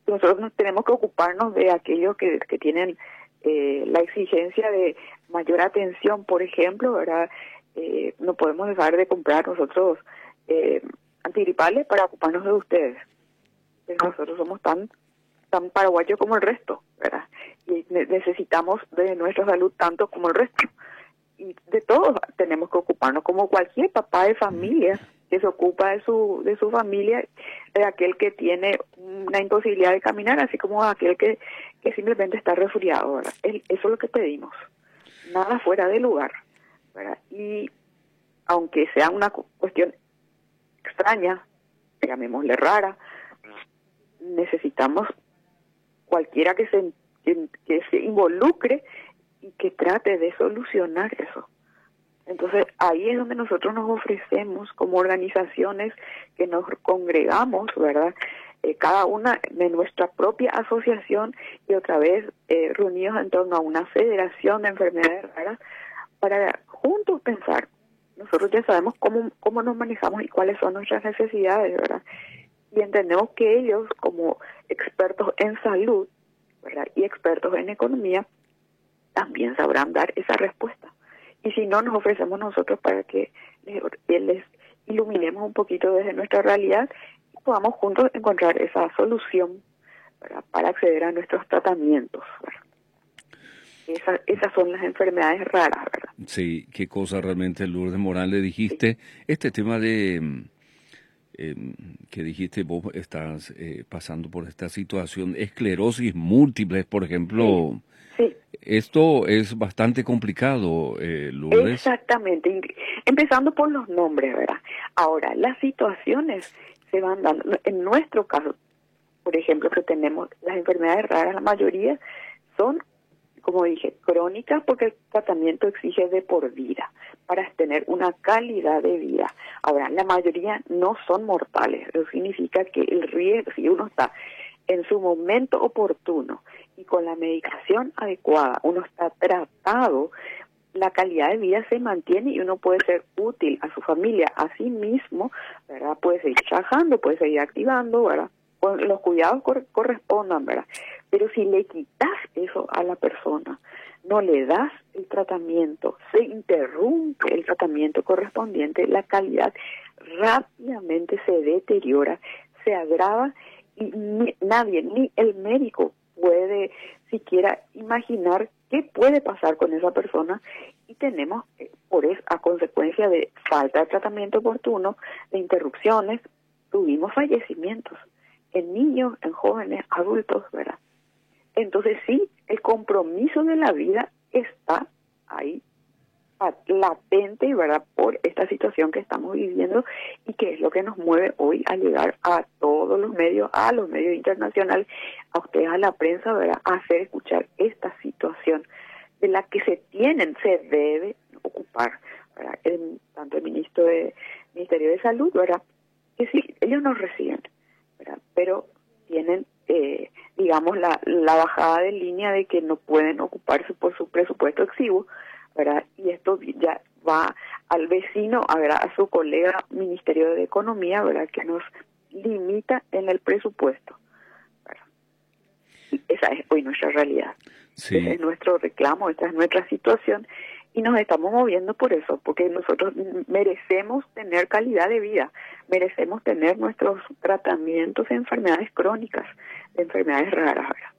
nosotros nos tenemos que ocuparnos de aquellos que tienen la exigencia de mayor atención, por ejemplo, ¿verdad? No podemos dejar de comprar nosotros antigripales para ocuparnos de ustedes. Pero nosotros somos tan paraguayos como el resto, ¿verdad? Y necesitamos de nuestra salud tanto como el resto. Y de todos tenemos que ocuparnos, como cualquier papá de familia que se ocupa de su familia, de aquel que tiene una imposibilidad de caminar, así como aquel que simplemente está resfriado, ¿verdad? Eso es lo que pedimos, nada fuera de lugar, ¿verdad? Y aunque sea una cuestión extraña, llamémosle rara, necesitamos cualquiera que se involucre y que trate de solucionar eso. Entonces, ahí es donde nosotros nos ofrecemos como organizaciones que nos congregamos, ¿verdad? Cada una de nuestra propia asociación y otra vez reunidos en torno a una federación de enfermedades raras para juntos pensar. Nosotros ya sabemos cómo nos manejamos y cuáles son nuestras necesidades, ¿verdad? Y entendemos que ellos, como expertos en salud, ¿verdad? Y expertos en economía, también sabrán dar esa respuesta. Y si no, nos ofrecemos nosotros para que les iluminemos un poquito desde nuestra realidad y podamos juntos encontrar esa solución, ¿verdad? Para acceder a nuestros tratamientos, ¿verdad? Esas son las enfermedades raras, ¿verdad? Sí, qué cosa realmente, Lourdes Morales, dijiste. Sí. Este tema de que dijiste, vos estás pasando por esta situación, esclerosis múltiple, por ejemplo. Sí. Esto es bastante complicado, Lourdes. Exactamente, empezando por los nombres, ¿verdad? Ahora, las situaciones se van dando. En nuestro caso, por ejemplo, que tenemos las enfermedades raras, la mayoría son, como dije, crónicas porque el tratamiento exige de por vida para tener una calidad de vida. Ahora, la mayoría no son mortales, eso significa que el riesgo, si uno está en su momento oportuno y con la medicación adecuada, uno está tratado, la calidad de vida se mantiene y uno puede ser útil a su familia, a sí mismo, ¿verdad? Puede seguir trabajando, puede seguir activando, ¿verdad? Con los cuidados correspondan, ¿verdad? Pero si le quitas eso a la persona, no le das el tratamiento, se interrumpe el tratamiento correspondiente, la calidad rápidamente se deteriora, se agrava y nadie, ni el médico puede siquiera imaginar qué puede pasar con esa persona y tenemos, a consecuencia de falta de tratamiento oportuno, de interrupciones, tuvimos fallecimientos en niños, en jóvenes, adultos, ¿verdad? Entonces sí, el compromiso de la vida está ahí, latente, ¿verdad?, por esta situación que estamos viviendo y que es lo que nos mueve hoy a llegar a todos los medios, a los medios internacionales, a ustedes, a la prensa, ¿verdad?, a hacer escuchar esta situación de la que se debe ocupar, ¿verdad?, tanto el Ministerio de Salud, ¿verdad?, que sí, ellos nos reciben, ¿verdad?, pero tienen, digamos, la bajada de línea de que no pueden ocuparse por su presupuesto exiguo, ¿verdad? Y esto ya va al vecino, ¿verdad?, a su colega Ministerio de Economía, ¿verdad?, que nos limita en el presupuesto, ¿verdad? Y esa es hoy nuestra realidad. Sí. Ese es nuestro reclamo, esta es nuestra situación y nos estamos moviendo por eso, porque nosotros merecemos tener calidad de vida, merecemos tener nuestros tratamientos de enfermedades crónicas, de enfermedades raras, ¿verdad?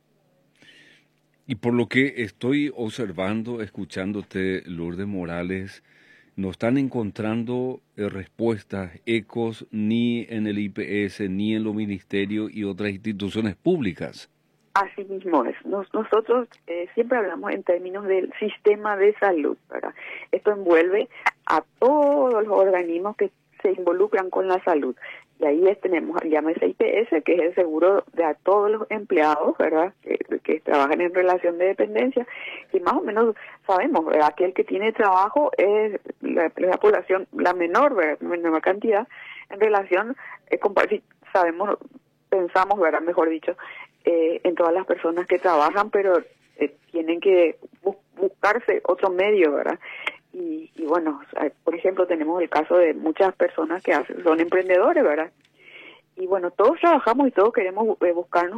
Y por lo que estoy observando, escuchándote, Lourdes Morales, no están encontrando respuestas, ecos, ni en el IPS, ni en los ministerios y otras instituciones públicas. Así mismo es. Nosotros siempre hablamos en términos del sistema de salud, ¿verdad? Esto envuelve a todos los organismos que se involucran con la salud. Y ahí tenemos, llámese IPS, que es el seguro de a todos los empleados, ¿verdad?, que trabajan en relación de dependencia, y más o menos sabemos, ¿verdad?, aquel que tiene trabajo es la población, la menor, ¿verdad?, menor cantidad, en relación, sabemos, pensamos, ¿verdad?, mejor dicho, en todas las personas que trabajan, pero tienen que buscarse otro medio, ¿verdad? Y bueno, por ejemplo, tenemos el caso de muchas personas que son emprendedores, ¿verdad? Y bueno, todos trabajamos y todos queremos buscarnos